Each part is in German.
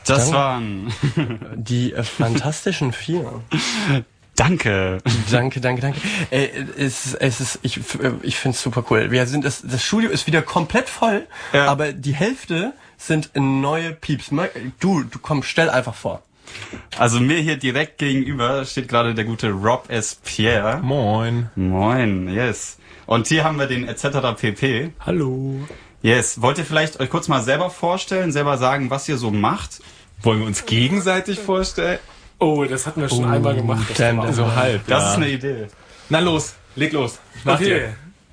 Das waren die Fantastischen Vier. Danke. Danke. Ich finde es super cool. Das Studio ist wieder komplett voll, aber die Hälfte sind neue Pieps. Du komm, stell einfach vor. Also mir hier direkt gegenüber steht gerade der gute Rob S. Pierre. Moin, yes. Und hier haben wir den etc. pp. Hallo. Yes. Wollt ihr vielleicht euch kurz mal selber vorstellen, selber sagen, was ihr so macht? Wollen wir uns gegenseitig vorstellen? Oh, das hatten wir schon einmal gemacht. So halb. Das ist eine Idee. Na los, leg los. Okay.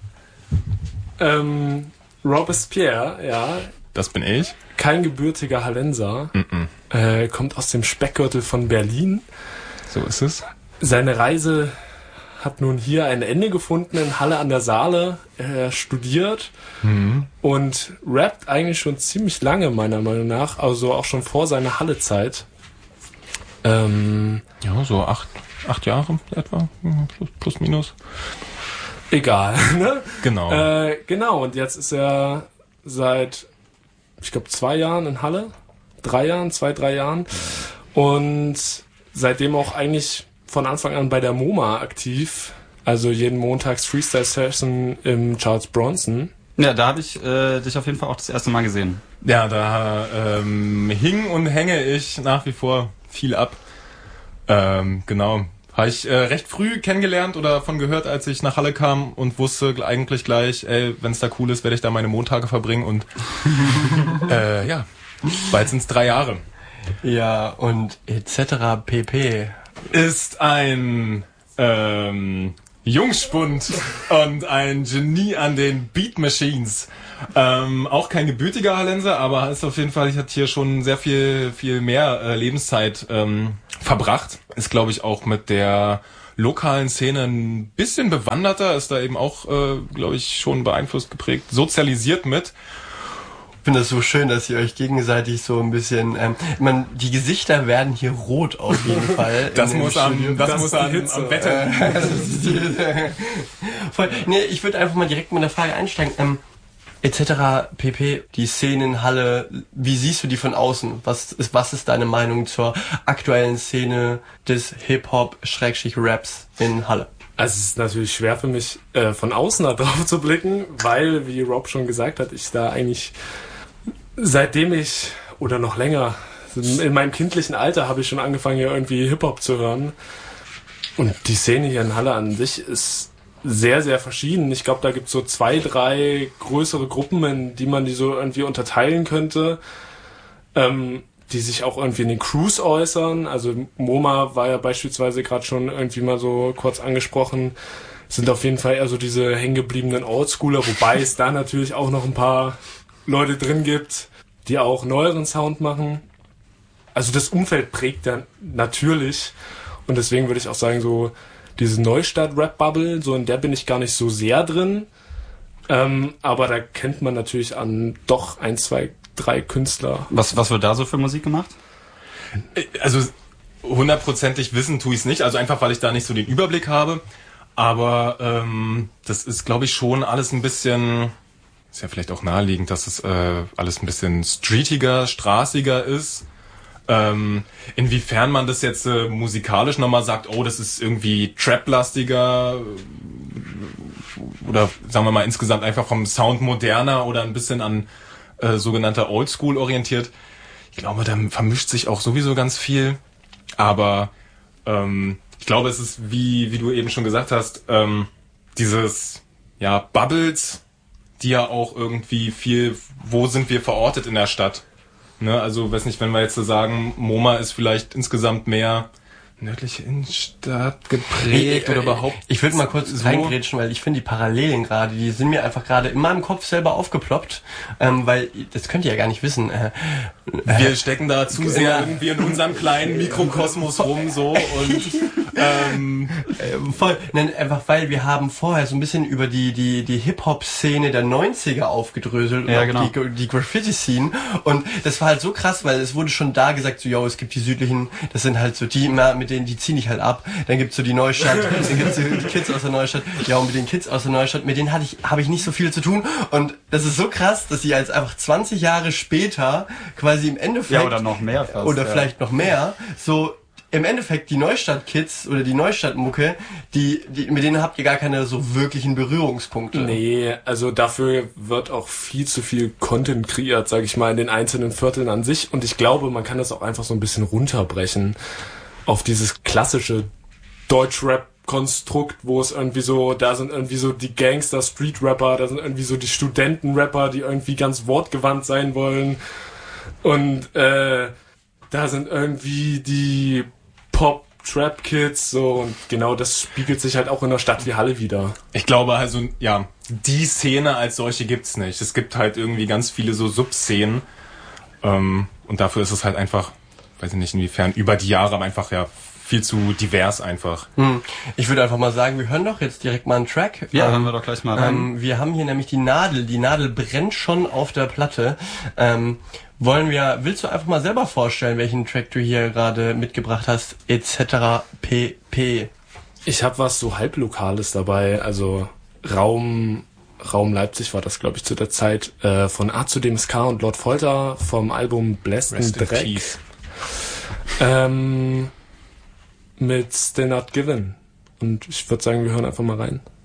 Robespierre, ja. Das bin ich. Kein gebürtiger Hallenser. Kommt aus dem Speckgürtel von Berlin. So ist es. Seine Reise hat nun hier ein Ende gefunden in Halle an der Saale. Er studiert und rappt eigentlich schon ziemlich lange, meiner Meinung nach. Also auch schon vor seiner Halle-Zeit. Ja, so 8 Jahre etwa. Plus minus. Egal, ne? Genau. Genau, und jetzt ist er seit, ich glaube, 2 Jahren in Halle. 3 Jahren. Und seitdem auch eigentlich von Anfang an bei der MoMA aktiv. Also jeden Montags Freestyle-Session im Charles Bronson. Ja, da habe ich dich auf jeden Fall auch das erste Mal gesehen. Ja, da hing und hänge ich nach wie vor viel ab. Genau. Habe ich recht früh kennengelernt oder davon gehört, als ich nach Halle kam und wusste eigentlich gleich, wenn es da cool ist, werde ich da meine Montage verbringen und ja, bald sind es 3 Jahre. Ja, und etc. pp. Ist ein Jungspund und ein Genie an den Beat Machines. Auch kein gebürtiger Hallenser, aber ist auf jeden Fall, ich hatte hier schon sehr viel mehr Lebenszeit verbracht. Ist, glaube ich, auch mit der lokalen Szene ein bisschen bewanderter, ist da eben auch, glaube ich, schon beeinflusst, geprägt, sozialisiert mit. Ich finde das so schön, dass ihr euch gegenseitig so ein bisschen, die Gesichter werden hier rot auf jeden Fall. Das muss am Wetter. Voll. Nee, ich würde einfach mal direkt mit der Frage einsteigen. Etc. pp. Die Szene in Halle, wie siehst du die von außen? Was ist deine Meinung zur aktuellen Szene des Hip-Hop-Raps in Halle? Also es ist natürlich schwer für mich, von außen da drauf zu blicken, weil, wie Rob schon gesagt hat, ich da eigentlich seitdem ich, oder noch länger, in meinem kindlichen Alter habe ich schon angefangen, hier irgendwie Hip-Hop zu hören. Und die Szene hier in Halle an sich ist sehr, sehr verschieden. Ich glaube, da gibt es so 2, 3 größere Gruppen, in die man die so irgendwie unterteilen könnte, die sich auch irgendwie in den Crews äußern. Also MoMA war ja beispielsweise gerade schon irgendwie mal so kurz angesprochen. Sind auf jeden Fall eher so diese hängengebliebenen Oldschooler, wobei es da natürlich auch noch ein paar Leute drin gibt, die auch neueren Sound machen. Also das Umfeld prägt dann natürlich. Und deswegen würde ich auch sagen, so diese Neustadt-Rap-Bubble, so in der bin ich gar nicht so sehr drin. Aber da kennt man natürlich an doch 1, 2, 3 Künstler. Was wird da so für Musik gemacht? Also 100%ig wissen tue ich es nicht, also einfach, weil ich da nicht so den Überblick habe. Aber das ist, glaube ich, schon alles ein bisschen, ist ja vielleicht auch naheliegend, dass es alles ein bisschen streetiger, straßiger ist. Inwiefern man das jetzt musikalisch nochmal sagt, oh, das ist irgendwie Trap-lastiger oder sagen wir mal insgesamt einfach vom Sound moderner oder ein bisschen an sogenannter Oldschool orientiert. Ich glaube, da vermischt sich auch sowieso ganz viel. Aber ich glaube, es ist, wie du eben schon gesagt hast, dieses Bubbles, die ja auch irgendwie viel, wo sind wir verortet in der Stadt? Ne, also, weiß nicht, wenn wir jetzt so sagen, MoMA ist vielleicht insgesamt mehr nördliche Innenstadt geprägt oder überhaupt. Ich würde mal kurz reingrätschen, weil ich finde die Parallelen gerade, die sind mir einfach gerade in meinem Kopf selber aufgeploppt, weil das könnt ihr ja gar nicht wissen. Wir stecken da zu sehr irgendwie in unserem kleinen Mikrokosmos rum so und Voll, nein, einfach weil wir haben vorher so ein bisschen über die Hip-Hop-Szene der 90er aufgedröselt und Ja, auch genau. die Graffiti-Szene. Und das war halt so krass, weil es wurde schon da gesagt, so, yo, es gibt die südlichen, das sind halt so die immer, mit denen, die ziehen dich halt ab. Dann gibt's so die Neustadt, dann gibt's so die Kids aus der Neustadt. Ja, und mit den Kids aus der Neustadt, mit denen habe ich nicht so viel zu tun. Und das ist so krass, dass sie jetzt einfach 20 Jahre später quasi im Endeffekt... Ja, oder noch mehr fast. Oder ja. vielleicht noch mehr, so im Endeffekt die Neustadt-Kids oder die Neustadt-Mucke, die mit denen habt ihr gar keine so wirklichen Berührungspunkte. Nee, also dafür wird auch viel zu viel Content kreiert, sag ich mal, in den einzelnen Vierteln an sich. Und ich glaube, man kann das auch einfach so ein bisschen runterbrechen auf dieses klassische Deutschrap-Konstrukt, wo es irgendwie so, da sind irgendwie so die Gangster-Street-Rapper, da sind irgendwie so die Studenten-Rapper, die irgendwie ganz wortgewandt sein wollen. Und da sind irgendwie die Pop-Trap-Kids, so, und genau das spiegelt sich halt auch in einer Stadt wie Halle wieder. Ich glaube also, ja, die Szene als solche gibt's nicht. Es gibt halt irgendwie ganz viele so Subszenen. Und dafür ist es halt einfach, weiß ich nicht inwiefern, über die Jahre, aber einfach ja viel zu divers einfach. Ich würde einfach mal sagen, wir hören doch jetzt direkt mal einen Track. Ja, hören wir doch gleich mal rein. Wir haben hier nämlich die Nadel. Die Nadel brennt schon auf der Platte. Willst du einfach mal selber vorstellen, welchen Track du hier gerade mitgebracht hast, etc. pp. Ich habe was so Halblokales dabei, also Raum Leipzig war das, glaube ich, zu der Zeit, von A zu dem SK und Lord Folter vom Album Blessed in Dreck. Peace. Mit Still Not Given. Und ich würde sagen, wir hören einfach mal rein.